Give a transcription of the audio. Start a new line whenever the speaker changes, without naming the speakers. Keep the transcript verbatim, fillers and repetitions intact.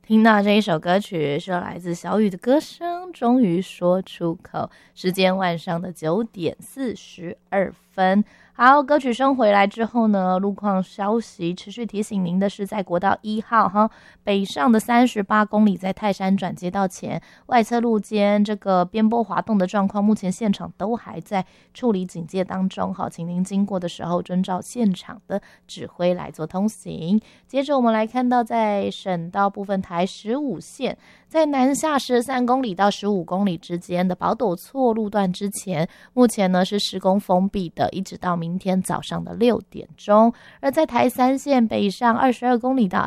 听到这一首歌曲是来自小雨的歌声，终于说出口。时间晚上的九点四十二分。好，歌曲声回来之后呢，路况消息持续提醒您的是，在国道一号哈北上的三十八公里，在泰山转接道前外侧路肩这个边坡滑动的状况，目前现场都还在处理警戒当中。好，请您经过的时候遵照现场的指挥来做通行。接着我们来看到，在省道部分，台十五线在南下十三公里到十五公里之间的宝斗错路段之前，目前呢是施工封闭的，一直到明天早上的六点钟。而在台三线北上二十二公里到